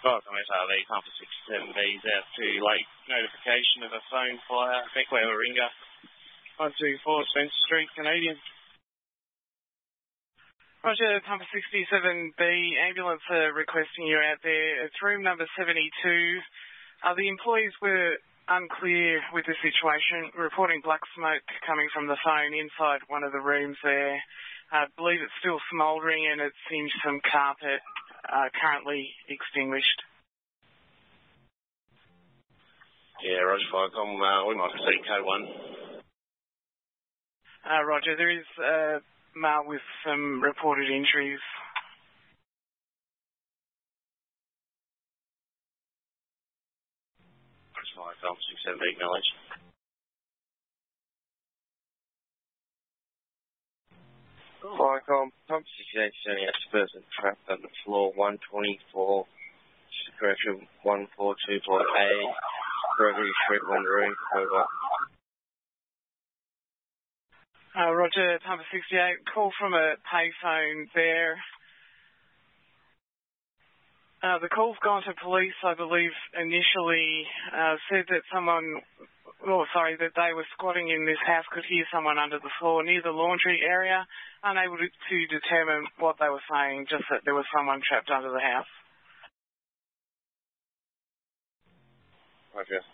Oh, SRV, Pumper 67B is out to late notification of a phone fire. Beckway Warringah, 124 Spencer Street, Canadian. Roger, Pumper 67B, ambulance requesting you out there. It's room number 72. The employees were unclear with the situation, reporting black smoke coming from the phone inside one of the rooms there. I believe it's still smouldering and it's singed some carpet, currently extinguished. Yeah, Roger, Firecom, we might see code 1. Roger, there is a male with some reported injuries. Firecom, 67B, acknowledge. Firecom, Pump 68 sending out to person trapped on the floor 124, correction 1424A, Gregory Street, Wanderoo, over. Roger, Pumper 68, call from a payphone there. The call's gone to police, I believe, initially said that that they were squatting in this house, could hear someone under the floor near the laundry area, unable to determine what they were saying, just that there was someone trapped under the house. Roger.